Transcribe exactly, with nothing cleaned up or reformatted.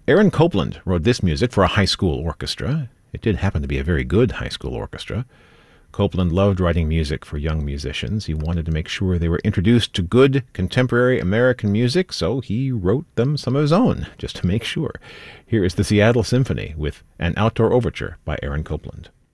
Aaron Copland wrote this music for a high school orchestra. It did happen to be a very good high school orchestra. Copland loved writing music for young musicians. He wanted to make sure they were introduced to good contemporary American music, so he wrote them some of his own, just to make sure. Here is the Seattle Symphony with An Outdoor Overture by Aaron Copland.